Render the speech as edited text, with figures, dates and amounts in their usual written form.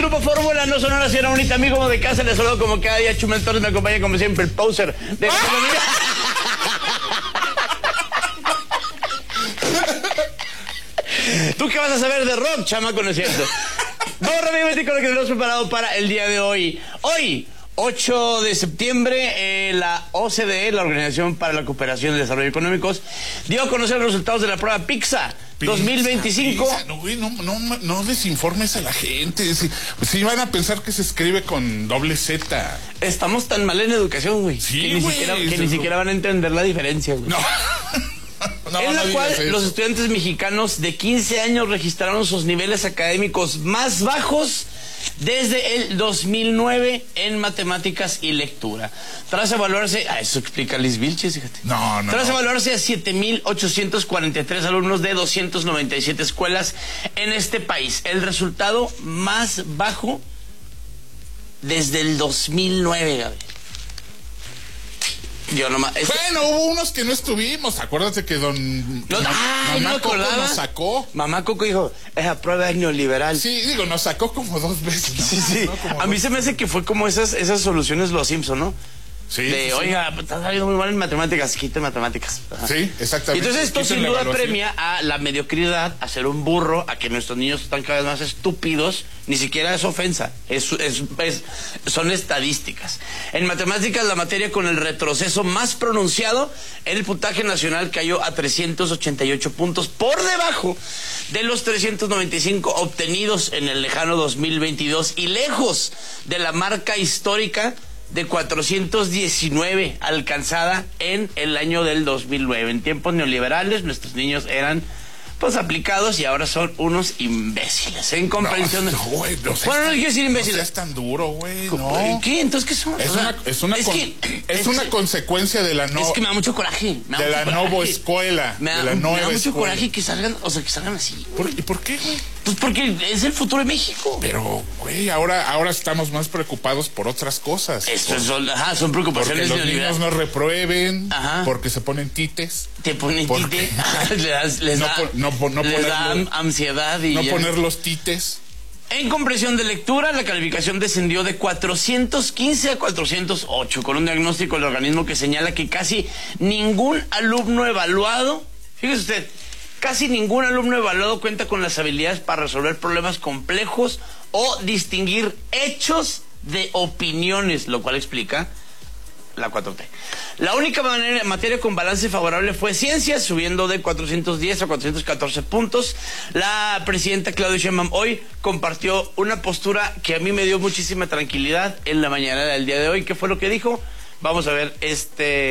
Grupo Fórmula, no son una señora bonita, amigo de casa, les saludo como cada día. Chumel Torres me acompaña como siempre, el poser de la economía. ¿Tú qué vas a saber de rock, chamaco? No es cierto. Vamos rápidamente con lo que tenemos preparado para el día de hoy. Hoy, 8 de septiembre, la OCDE, la Organización para la Cooperación y el Desarrollo Económicos, dio a conocer los resultados de la prueba PISA 2025. PISA, no desinformes a la gente. Si van a pensar que se escribe con doble Z. Estamos tan mal en educación, güey. Sí, que ni siquiera van a entender la diferencia, güey. No. En la cual los estudiantes mexicanos de 15 años registraron sus niveles académicos más bajos desde el 2009 en matemáticas y lectura. Tras evaluarse, eso explica Liz Vilches, fíjate. Tras evaluarse a 7,843 alumnos de 297 escuelas en este país. El resultado más bajo desde el 2009, Gabriel. Yo nomás. Bueno, hubo unos que no estuvimos. Acuérdate que Mamá Coco nos sacó. Mamá Coco dijo, esa prueba es neoliberal. Sí, nos sacó como 2 veces, ¿no? Sí. ¿No? A mí se me hace que fue como esas soluciones Los Simpson, ¿no? Sí. Oiga, está saliendo muy mal en matemáticas, quiten matemáticas. Ajá. Sí, exactamente. Entonces esto sin duda premia a la mediocridad, a ser un burro, a que nuestros niños están cada vez más estúpidos. Ni siquiera es ofensa, son estadísticas. En matemáticas, la materia con el retroceso más pronunciado en el puntaje nacional cayó a 388 puntos, por debajo de los 395 obtenidos en el lejano 2022 y lejos de la marca histórica de 419 alcanzada en el año del 2009. En tiempos neoliberales nuestros niños eran aplicados y ahora son unos imbéciles. En comprensión no quiero decir imbéciles. No seas tan duro, güey. No. ¿Qué? ¿Entonces qué son? Es una consecuencia de la Es que me da mucho coraje. De la nueva escuela. Me da mucho coraje que salgan así. ¿Y por qué, güey? Pues porque es el futuro de México. Pero, güey, ahora estamos más preocupados por otras cosas. Son preocupaciones porque los niños no reprueben, ajá, porque se ponen tites. Te ponen tite. les da ansiedad y no poner los tites. En comprensión de lectura, la calificación descendió de 415 a 408, con un diagnóstico del organismo que señala que casi ningún alumno evaluado, fíjese usted, casi ningún alumno evaluado cuenta con las habilidades para resolver problemas complejos o distinguir hechos de opiniones, lo cual explica la 4T. La única materia con balance favorable fue ciencias, subiendo de 410 a 414 puntos. La presidenta Claudia Sheinbaum hoy compartió una postura que a mí me dio muchísima tranquilidad en la mañana del día de hoy. ¿Qué fue lo que dijo? Vamos a ver